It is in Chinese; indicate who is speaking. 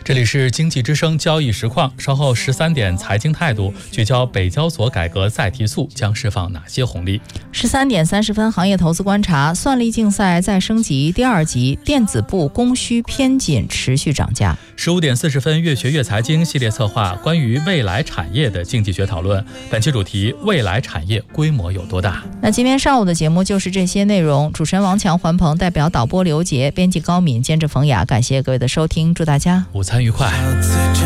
Speaker 1: 这里是经济之声交易实况，稍后13点财经态度，聚焦北交所改革再提速将释放哪些红利。
Speaker 2: 13点30分，行业投资观察，算力竞赛再升级第2级，电子部供需偏紧持续涨价。
Speaker 1: 15点40分，越学越财经系列策划关于未来产业的经济学讨论，本期主题：未来产业规模有多大？
Speaker 2: 那今天上午的节目就是这些内容，主持人王强、环鹏，代表导播刘杰，编辑高敏，监制冯雅，感谢各位的收听，祝大家
Speaker 1: 午餐愉快。